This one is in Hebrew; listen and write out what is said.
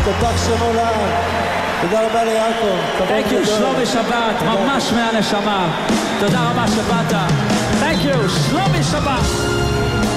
תותח שם עולם. תודה רבה ליעקב. Thank you, שלומי שבת, ממש מהנשמה. תודה רבה שבאת. Thank you, שלומי שבת.